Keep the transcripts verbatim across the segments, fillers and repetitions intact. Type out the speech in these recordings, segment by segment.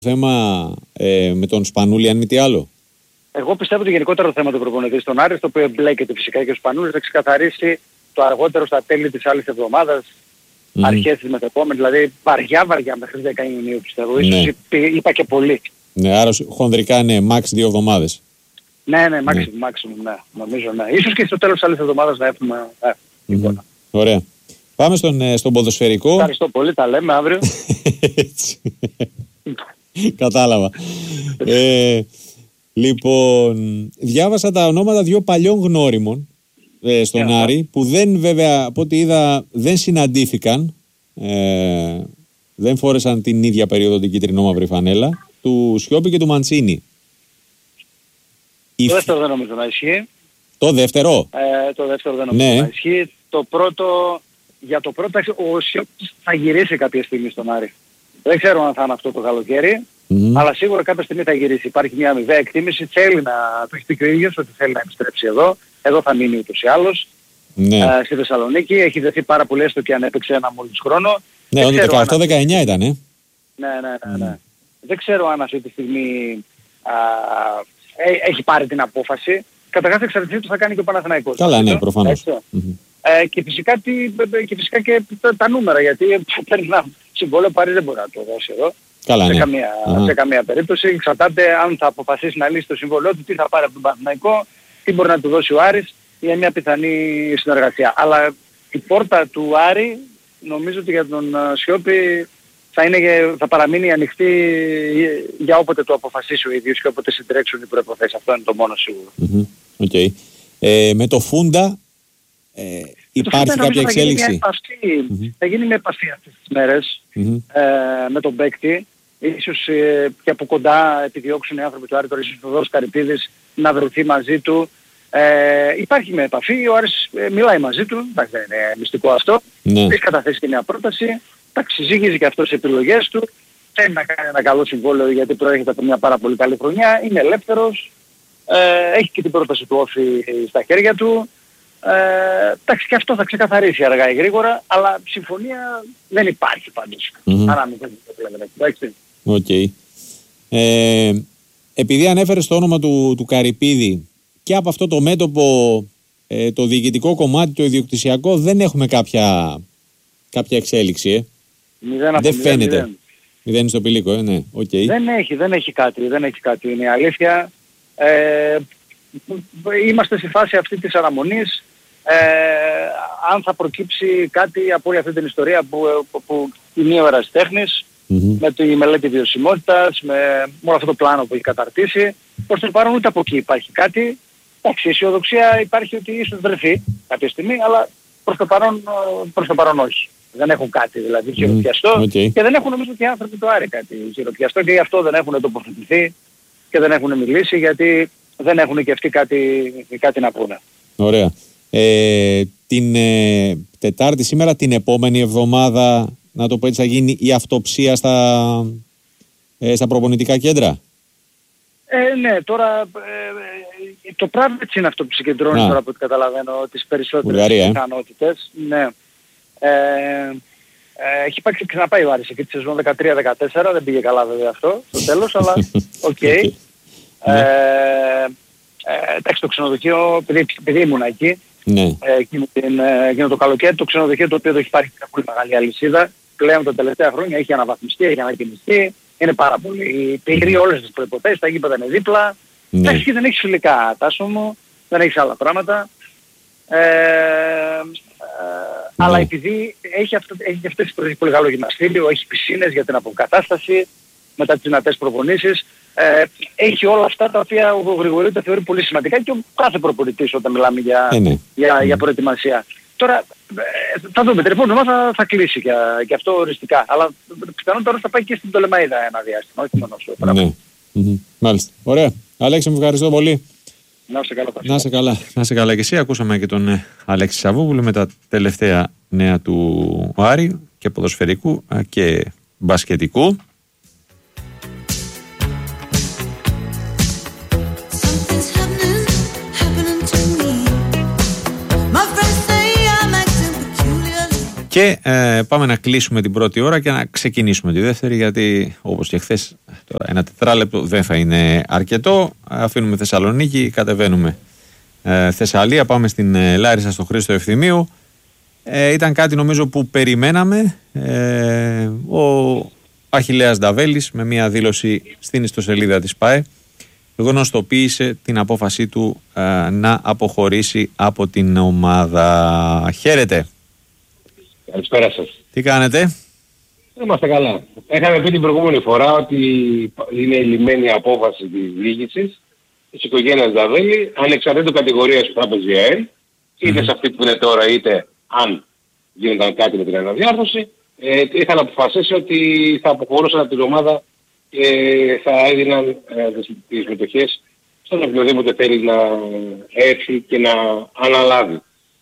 θέμα ε, με τον Σπανούλη, αν μη τι άλλο. Εγώ πιστεύω ότι γενικότερο το θέμα του προπονητή στον Άρη, το οποίο εμπλέκεται φυσικά και ο Σπανούλης, θα ξεκαθαρίσει το αργότερο στα τέλη της άλλης εβδομάδας, mm. αρχές της μεθεπόμενης, δηλαδή βαριά βαριά μέχρι δέκα Ιουνίου πιστεύω. Ναι. Ίσως είπα και πολύ. Ναι, άρα χονδρικά ναι, max δύο εβδομάδες. Ναι, ναι, maximum, ναι. maximum, ναι, νομίζω ναι. Ίσως και στο τέλος της άλλης εβδομάδας να έχουμε εικόνα. Mm. Ωραία. Πάμε στον, στον ποδοσφαιρικό. Ευχαριστώ πολύ, τα λέμε αύριο. Κατάλαβα. ε, λοιπόν, διάβασα τα ονόματα δύο παλιών γνώριμων ε, στον yeah, Άρη, που δεν βέβαια, από ό,τι είδα, δεν συναντήθηκαν. Ε, δεν φόρεσαν την ίδια περίοδο την κίτρινο-μαύρη φανέλα, του Σιώπη και του Μαντσίνη. Το Η... δεύτερο δεν νομίζω να ισχύει. Το δεύτερο. Ε, το δεύτερο δεν νομίζω ναι. να ισχύει. Το πρώτο, για το πρώτο, ο Σιώπης θα γυρίσει κάποια στιγμή στον Άρη. Δεν ξέρω αν θα είναι αυτό το καλοκαίρι, mm-hmm. αλλά σίγουρα κάποια στιγμή θα γυρίσει. Υπάρχει μια αμοιβαία εκτίμηση, θέλει να το έχει πει και ο ίδιος ότι θέλει να επιστρέψει εδώ. Εδώ θα μείνει ούτως ή άλλως. Ναι. Ε, στη Θεσσαλονίκη έχει δεθεί πάρα πολύ, έστω και αν έπαιξε ένα μόλις χρόνο. Ναι, το δεκαοκτώ δεκαεννιά ήταν, ε. Ναι, ναι, ναι, ναι. Mm. Δεν ξέρω αν αυτή τη στιγμή α, ε, έχει πάρει την απόφαση. Καταρχάς εξαρτηθεί του θα κάνει και ο Παναθηναϊκός. Καλά, ναι, προφανώς. Mm-hmm. Ε, και, φυσικά, τι, και φυσικά και τα, τα νούμερα, γιατί παίρνει ένα συμβόλαιο Πάρη δεν μπορεί να το δώσει εδώ. Καλά, σε, ναι. καμία, uh-huh. σε καμία περίπτωση. Εξαρτάται αν θα αποφασίσει να λύσει το συμβόλαιο του, τι θα πάρει από τον Παναθηναϊκό, τι μπορεί να του δώσει ο Άρης για μια πιθανή συνεργασία. Αλλά η πόρτα του Άρη νομίζω ότι για τον Σιώπη θα, είναι, θα παραμείνει ανοιχτή για όποτε το αποφασίσει ο ίδιος και όποτε συντρέξουν οι προϋποθέσεις. Αυτό είναι το μόνο σίγουρο. Mm-hmm. Okay. Ε, με το Φούντα ε, υπάρχει κάποια εξέλιξη. Θα γίνει, mm-hmm. θα γίνει μια επαφή αυτές τις μέρες mm-hmm. ε, με τον παίκτη. Ίσως ε, και από κοντά επιδιώξουν οι άνθρωποι του Άρη, τώρα ίσως ο Δός Καρυπίδης να βρεθεί μαζί του. Ε, υπάρχει με επαφή, ο Άρης ε, μιλάει μαζί του, εντάξει δεν είναι μυστικό αυτό. Ναι. Έχει καταθέσει και μια πρόταση, εντάξει συζύγιζε και αυτός τις επιλογές του. Θέλει να κάνει ένα καλό συμβόλαιο γιατί προέρχεται από μια πάρα πολύ καλή χρονιά, είναι ελεύθερος. Ε, έχει και την πρόταση του Όφη στα χέρια του. Ε, εντάξει και αυτό θα ξεκαθαρίσει αργά ή γρήγορα, αλλά συμφωνία δεν υπάρχει πάντως. Mm-hmm. Άρα μην δεν το βλέπετε, εντάξει. Οκ. Okay. Ε, επειδή ανέφερες το όνομα του, του Καρυπίδη και από αυτό το μέτωπο ε, το διοικητικό κομμάτι, το ιδιοκτησιακό, δεν έχουμε κάποια, κάποια εξέλιξη, ε. Μηδέν από δεν μηδέν, φαίνεται. Μηδέν. Μηδέν στο πηλίκο, ε, ναι. Okay. Δεν έχει, δεν έχει κάτι, δεν έχει κάτι, είναι η αλήθεια. Ε, είμαστε στη φάση αυτή της αναμονής. Ε, αν θα προκύψει κάτι από όλη αυτή την ιστορία που, που, που είναι ο ερασιτέχνης, mm-hmm. με τη μελέτη βιωσιμότητας, με, με όλο αυτό το πλάνο που έχει καταρτήσει, προς το παρόν ούτε από εκεί υπάρχει κάτι. Εντάξει, η αισιοδοξία υπάρχει ότι ίσως βρεθεί κάποια στιγμή, αλλά προς το παρόν, προς το παρόν όχι. Δεν έχουν κάτι δηλαδή χειροπιαστό mm, okay. και δεν έχουν νομίζω και οι άνθρωποι του Άρη κάτι χειροπιαστό και γι' αυτό δεν έχουν τοποθετηθεί και δεν έχουν μιλήσει γιατί δεν έχουν και αυτοί κάτι, κάτι να πούνε. Ωραία. Ε, την ε, Τετάρτη σήμερα, την επόμενη εβδομάδα, να το πω έτσι, θα γίνει η αυτοψία στα, ε, στα προπονητικά κέντρα. Ε, ναι, τώρα ε, το πράγμα έτσι είναι αυτό που συγκεντρώνει τώρα από ό,τι καταλαβαίνω τις περισσότερες πιθανότητες. Ναι. Ε, ε, έχει πάει, ξαναπάει ο Άρης εκεί τη σεζόν δεκατρία δεκατέσσερα, δεν πήγε καλά βέβαια αυτό στο τέλος, αλλά οκ. Okay. ε, ε, εντάξει, το ξενοδοχείο, επειδή, επειδή ήμουν εκεί, ναι. ε, εκείνο, την, ε, εκείνο το καλοκαίρι, το ξενοδοχείο το οποίο έχει υπάρχει μια πολύ μεγάλη αλυσίδα, πλέον τα τελευταία χρόνια έχει αναβαθμιστεί, έχει ανακοινιστεί, είναι πάρα πολύ, τηρεί όλες τις προϋποθέσεις, τα γήπεδα είναι δίπλα, ναι. εντάξει και δεν έχει φιλικά τάσο μου, δεν έχει άλλα πράγματα. Ε, ε, ναι. Αλλά επειδή έχει, αυτό, έχει αυτές τις πολύ καλό γυμναστήριο, έχει πισίνες για την αποκατάσταση, μετά τις δυνατές προπονήσεις, ε, έχει όλα αυτά τα οποία ο Γρηγορίου τα θεωρεί πολύ σημαντικά και ο κάθε προπονητής όταν μιλάμε για, ε, ναι. για, mm. για προετοιμασία. Τώρα ε, θα δούμε, την επόμενη θα, θα κλείσει και, και αυτό οριστικά, αλλά πιθανόν θα πάει και στην Πτολεμαΐδα ένα διάστημα, όχι μόνο στο πράγμα. Ναι. Mm-hmm. Μάλιστα. Ωραία. Αλέξη, μου ευχαριστώ πολύ. Να είσαι καλά. Να είσαι καλά. Να είσαι καλά και εσύ. Ακούσαμε και τον ε, Αλέξη Σαββόπουλο με τα τελευταία νέα του Άρη και ποδοσφαιρικού και μπασκετικού. Και ε, πάμε να κλείσουμε την πρώτη ώρα και να ξεκινήσουμε τη δεύτερη, γιατί όπως και χθες, τώρα ένα τετράλεπτο δεν θα είναι αρκετό. Αφήνουμε Θεσσαλονίκη, κατεβαίνουμε ε, Θεσσαλία, πάμε στην ε, Λάρισα, στο Χρήστο Ευθυμίου. Ε, ήταν κάτι νομίζω που περιμέναμε. Ε, ο Αχιλλέας Νταβέλης με μια δήλωση στην ιστοσελίδα της ΠΑΕ γνωστοποίησε την απόφασή του ε, να αποχωρήσει από την ομάδα. Χαίρετε. Καλησπέρα σας. Τι κάνετε? Είμαστε καλά. Έχαμε πει την προηγούμενη φορά ότι είναι η λυμμένη απόφαση της διοίκησης της οικογένειας Νταβέλη, ανεξαρτήτως κατηγορίας που θα έπαιζε η ΑΕΛ, είτε mm-hmm. σε αυτή που είναι τώρα, είτε αν γίνονταν κάτι με την αναδιάρθρωση, ε, είχαν αποφασίσει ότι θα αποχωρούσαν από την ομάδα και θα έδιναν ε, τις μετοχές στον οποιοδήποτε θέλει να έρθει και να αναλάβει.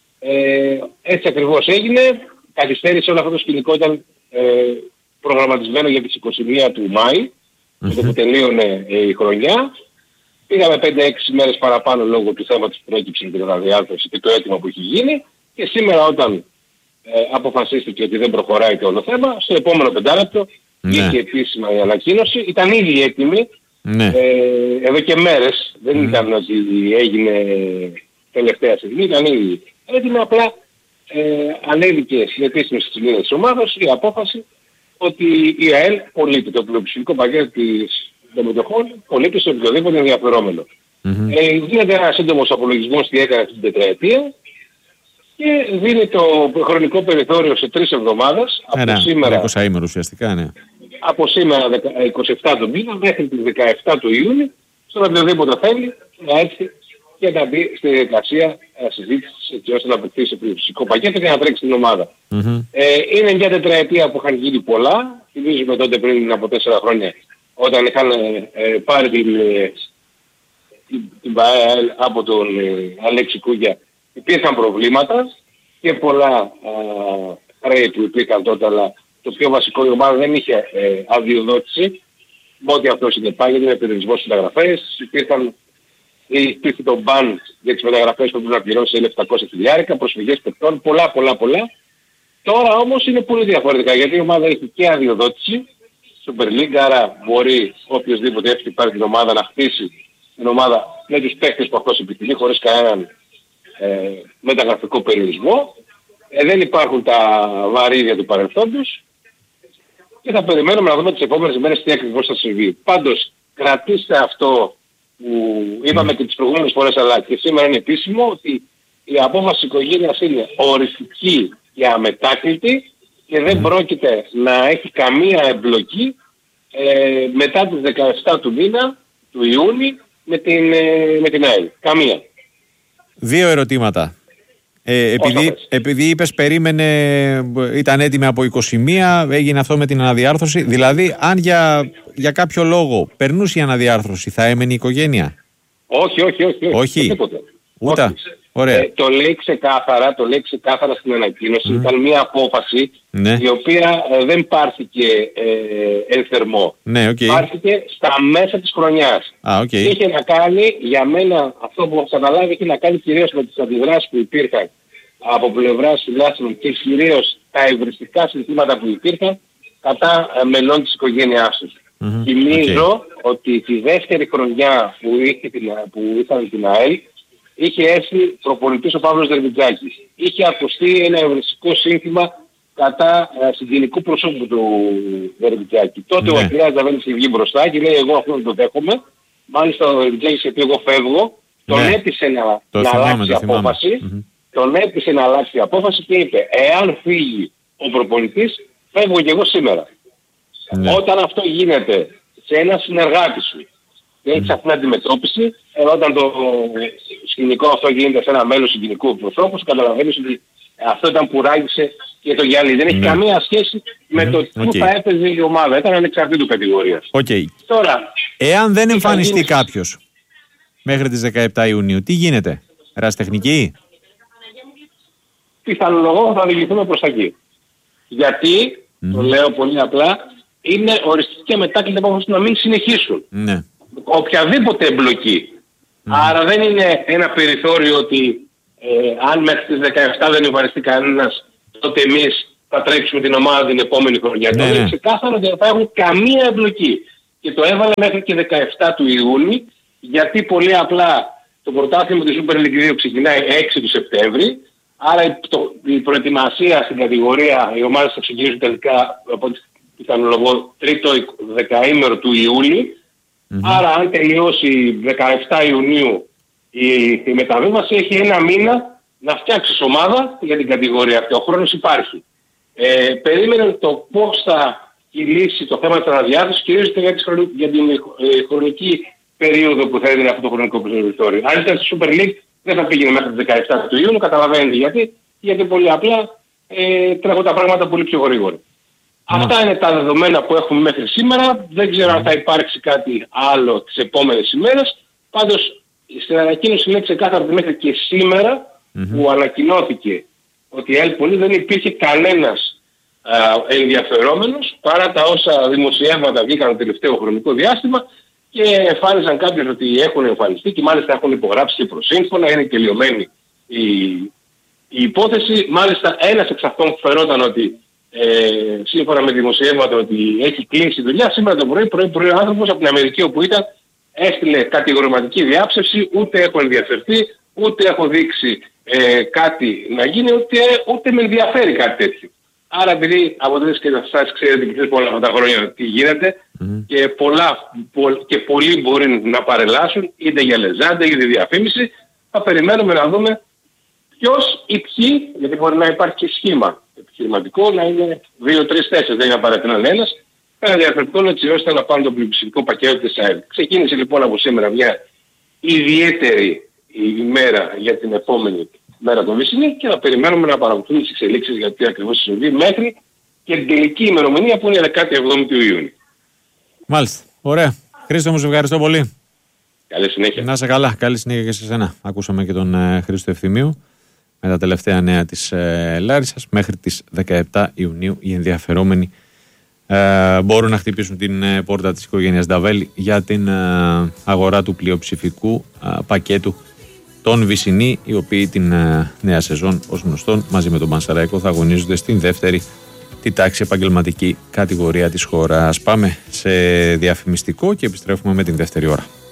Ε, έτσι ακριβώς έγινε. Καθυστέρησε όλο αυτό το σκηνικό, ήταν ε, προγραμματισμένο για τις είκοσι μία του Μάη, mm-hmm. με το που τελείωνε ε, η χρονιά. Πήγαμε πέντε έξι μέρες παραπάνω λόγω του θέματος που προέκυψε με την αναδιάρθρωση και το αίτημα που έχει γίνει. Και σήμερα όταν ε, αποφασίστηκε ότι δεν προχωράει και όλο το θέμα, στο επόμενο πεντάλεπτο είχε mm. επίσημα η ανακοίνωση. Ήταν ήδη έτοιμη mm. ε, εδώ και μέρες. Δεν mm. ήταν ότι έγινε τελευταία στιγμή, ήταν ήδη έτοιμη. Απλά ε, ανέβηκε στην επίσημη συλλογή της ομάδας η απόφαση ότι η ΑΕΛ πωλείται το πλειοψηφικό πακέτο της των μετοχών, πωλείται σε οποιοδήποτε ενδιαφερόμενο. Mm-hmm. Ε, γίνεται ένα σύντομος απολογισμός τι έκανε αυτή την τετραετία και δίνει το χρονικό περιθώριο σε τρεις εβδομάδες από Ένα, σήμερα, είκοσι ημέρο ουσιαστικά, ναι. από σήμερα είκοσι επτά του μήνα μέχρι τις δεκαεπτά του Ιούνιου, στον οποιοδήποτε θέλει να έρθει και να μπει στη διαδικασία συζήτησης έτσι ώστε να αποκτήσει το φυσικό πακέτο και να τρέξει την ομάδα. Mm-hmm. Ε, είναι μια τετραετία που είχαν γίνει πολλά. Θυμίζουμε τότε πριν από τέσσερα χρόνια όταν είχαν ε, πάρει την, ε, την, την ΠΑΕ από τον ε, Αλέξη Κούγια, υπήρχαν προβλήματα και πολλά χρέη που υπήρχαν τότε, αλλά το πιο βασικό η ομάδα δεν είχε ε, αδειοδότηση. Ό,τι αυτό συνεπάγεται με περιορισμός στις μεταγραφές. Υπήρχαν υπήρχε το μπαν για τις μεταγραφές που πρέπει να πληρώσει χίλια επτακόσια χιλιάρικα, προσφυγές παιχτών, πολλά πολλά πολλά. Τώρα όμως είναι πολύ διαφορετικά γιατί η ομάδα έχει και αδειοδότηση, Super League, άρα μπορεί οποιοσδήποτε έχει πάρει την ομάδα να χτίσει την ομάδα με τους παίκτες που αυτός επιθυμεί χωρίς κανέναν ε, μεταγραφικό περιορισμό. Ε, δεν υπάρχουν τα βαρύδια του παρελθόντος και θα περιμένουμε να δούμε τις επόμενες μέρες τι ακριβώς θα συμβεί. Πάντως κρατήστε αυτό που είπαμε και τις προηγούμενες φορές αλλά και σήμερα είναι επίσημο ότι η απόφαση της οικογένειας είναι οριστική και αμετάκλητη και δεν πρόκειται να έχει καμία εμπλοκή ε, μετά τις δεκαεπτά του μήνα του Ιούνιου με την, ε, με την ΑΕΛ. Καμία. Δύο ερωτήματα. Ε, επειδή, επειδή είπες περίμενε, ήταν έτοιμη από είκοσι μία, έγινε αυτό με την αναδιάρθρωση. Δηλαδή, αν για, για κάποιο λόγο περνούσε η αναδιάρθρωση, θα έμενε η οικογένεια? Όχι, όχι, όχι. Όχι. όχι. Ούτε. Όχι. Ωραία. Ε, το λέει ξεκάθαρα, το λέει ξεκάθαρα στην ανακοίνωση. Mm. Ήταν μια απόφαση ναι. η οποία ε, δεν πάρθηκε ε, εν θερμό. Ναι, okay. Πάρθηκε στα μέσα της χρονιάς. Ah, okay. Και είχε να κάνει, για μένα αυτό που έχω καταλάβει, είχε να κάνει κυρίως με τις αντιδράσεις που υπήρχαν από πλευράς φιλάθλων και κυρίως τα ευριστικά συνθήματα που υπήρχαν κατά ε, μελών της οικογένειάς τους. Mm-hmm. Θυμίζω okay. ότι τη δεύτερη χρονιά που, είχε, που είχαν την ΑΕΛ είχε έρθει προπονητής ο Παύλος Δερβιτζάκης. Είχε ακουστεί ένα ευριστικό σύνθημα κατά ε, συγγενικού προσώπου του Δερβιτζάκη. Τότε ναι. ο Αχιλλέας Νταβέλης είχε βγει μπροστά και λέει εγώ αυτό δεν το δέχομαι. Μάλιστα ο Δερβιτζάκης είπε εγώ φεύγω. Τον ναι. έπεισε να, να θυμάμαι, αλλάξει η απόφαση. Mm-hmm. Τον έπεισε να αλλάξει η απόφαση και είπε εάν φύγει ο προπονητής φεύγω και εγώ σήμερα. Ναι. Όταν αυτό γίνεται σε ένα συνεργάτη σου και έχεις αυτήν την αντιμετώπιση, ε, όταν το σκηνικό αυτό γίνεται σε ένα μέλος συγκινικού προσώπου, καταλαβαίνεις ότι αυτό ήταν που ράγισε και το γυαλί. Δεν έχει ναι. καμία σχέση με το τι okay. θα έπαιζε η ομάδα. Ήταν ανεξαρτήτου κατηγορίας. Okay. Τώρα, εάν δεν εμφανιστεί γίνει... κάποιος μέχρι τις δεκαεπτά Ιουνίου, τι γίνεται? Ερασιτεχνική? Πιθανολογώ θα οδηγηθούμε προς τα εκεί. Γιατί, mm. το λέω πολύ απλά, είναι οριστική και μετάκλητη απόφαση να μην συνεχίσουν. Ναι. Οποιαδήποτε εμπλοκή. Mm. Άρα δεν είναι ένα περιθώριο ότι ε, αν μέχρι τις δεκαεπτά δεν εμφανιστεί κανένας, τότε εμείς θα τρέξουν την ομάδα την επόμενη χρονιά. Ναι. Είναι ξεκάθαρο ότι δεν θα έχουν καμία εμπλοκή. Και το έβαλε μέχρι και δεκαεφτά του Ιούνιου, γιατί πολύ απλά το πρωτάθλημα της Super League δύο ξεκινάει έξι του Σεπτέμβρη, άρα το, η προετοιμασία στην κατηγορία, οι ομάδες θα ξεκινήσουν τελικά από ό,τι πιθανολογώ τρίτο δεκαήμερο του Ιούλη. Mm-hmm. Άρα αν τελειώσει δεκαεφτά Ιουνίου η, η μεταβίβαση, έχει ένα μήνα να φτιάξεις ομάδα για την κατηγορία αυτή. Ο χρόνος υπάρχει. Ε, περίμενε το πώς θα κυλήσει το θέμα της αναδιάθεσης, κυρίως για, για την ε, χρονική περίοδο που θα έδινε αυτό το χρονικό περιθώριο. Αν ήταν στη Super League δεν θα πήγαινε μέχρι τις δεκαεφτά του Ιούνιου, καταλαβαίνετε γιατί. Γιατί πολύ απλά ε, τρέχουν τα πράγματα πολύ πιο γρήγορα. Mm. Αυτά είναι τα δεδομένα που έχουμε μέχρι σήμερα. Δεν ξέρω αν θα υπάρξει κάτι άλλο τις επόμενες ημέρες. Πάντως στην ανακοίνωση είναι ξεκάθαρο ότι μέχρι και σήμερα mm-hmm. που ανακοινώθηκε ότι η Ελπολή δεν υπήρχε κανένας α, ενδιαφερόμενος παρά τα όσα δημοσιεύματα βγήκαν το τελευταίο χρονικό διάστημα και εμφάνισαν κάποιοι ότι έχουν εμφανιστεί και μάλιστα έχουν υπογράψει και προσύμφωνα, είναι και λιωμένη η, η υπόθεση. Μάλιστα ένας εξ αυτών που φερόταν ότι ε, σύμφωνα με δημοσιεύματα ότι έχει κλείσει δουλειά, σήμερα το πρωί, πρωί, πρωί ο άνθρωπος από την Αμερική όπου ήταν έστειλε κατηγορηματική διάψευση, ούτε έχω ενδιαφερθεί, ούτε έχω δείξει ε, κάτι να γίνει, ούτε, ούτε με ενδιαφέρει κάτι τέτοιο. Άρα επειδή αποτελείς και σας ξέρετε και πολλά αυτά τα χρόνια τι γίνεται mm. και, πολλά, πο, και πολλοί μπορεί να παρελάσουν είτε για λεζάντα είτε διαφήμιση, θα περιμένουμε να δούμε ποιος ή ποιοι, γιατί μπορεί να υπάρχει και σχήμα επιχειρηματικό, να είναι δύο τρεις τέσσερις, δεν είναι απαραίτητο να είναι ένας, ένα διαφορετικό έτσι ώστε να πάρουν το πλειοψηφικό πακέτο της ΑΕΛ. Ξεκίνησε λοιπόν από σήμερα μια ιδιαίτερη ημέρα για την επόμενη μέρα των Βυσσινή και να περιμένουμε να παρακολουθούν τις εξελίξεις για τι ακριβώς συμβεί μέχρι και την τελική ημερομηνία που είναι η δεκάτη εβδόμη του Ιούνιου. Μάλιστα. Ωραία. Χρήστο μου, σε ευχαριστώ πολύ. Καλή συνέχεια. Να είσαι καλά. Καλή συνέχεια και σε εσένα. Ακούσαμε και τον ε, Χρήστο Ευθυμίου με τα τελευταία νέα της ε, Λάρισσας. Μέχρι τις δεκαεπτά Ιουνίου οι ενδιαφερόμενοι ε, μπορούν να χτυπήσουν την ε, πόρτα της οικογένειας Νταβέλη για την ε, αγορά του πλειοψηφικού ε, πακέτου των Βυσσινή, οι οποίοι την ε, νέα σεζόν ως γνωστόν μαζί με τον Πανσεραϊκό θα αγωνίζονται στην δεύτερη τη τάξη επαγγελματική κατηγορία της χώρας. Πάμε σε διαφημιστικό και επιστρέφουμε με την δεύτερη ώρα.